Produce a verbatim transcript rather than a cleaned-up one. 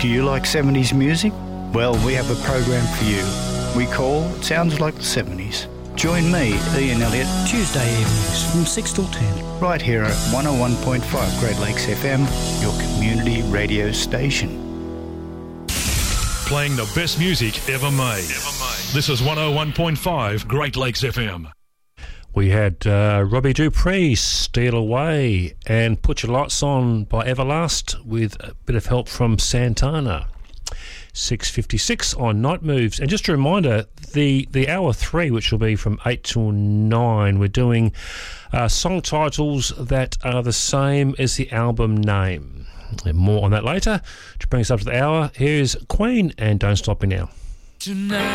Do you like seventies music? Well, we have a program for you. We call Sounds Like the seventies. Join me, Ian Elliott, Tuesday evenings from six till ten. right here at one oh one point five Great Lakes F M, your community radio station. Playing the best music ever made. Ever made. This is one oh one point five Great Lakes F M. We had uh, Robbie Dupree, Steal Away, and Put Your Lights On by Everlast with a bit of help from Santana. six fifty-six on Night Moves. And just a reminder, the, the hour three, which will be from eight till nine, we're doing uh, song titles that are the same as the album name. And more on that later. To bring us up to the hour, here's Queen and Don't Stop Me Now. Tonight